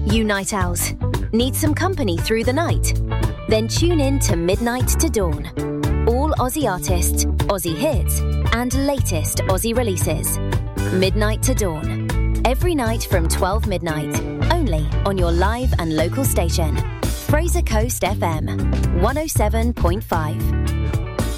You night owls, need some company through the night? Then tune in to Midnight to Dawn. All Aussie artists, Aussie hits, and latest Aussie releases. Midnight to Dawn. Every night from 12 midnight. Only on your live and local station. Fraser Coast FM 107.5.